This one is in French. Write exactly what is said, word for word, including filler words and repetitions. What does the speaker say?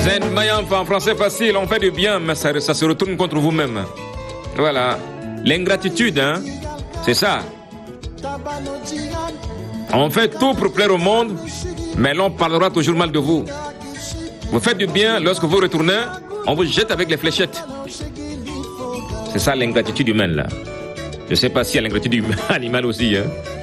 Saint Mayamf en français facile, on fait du bien, mais ça, ça se retourne contre vous-même. Voilà. L'ingratitude, hein, c'est ça. On fait tout pour plaire au monde, mais l'on parlera toujours mal de vous. Vous faites du bien, lorsque vous retournez, on vous jette avec les fléchettes. C'est ça l'ingratitude humaine, là. Je ne sais pas s'il y a l'ingratitude animale aussi, hein.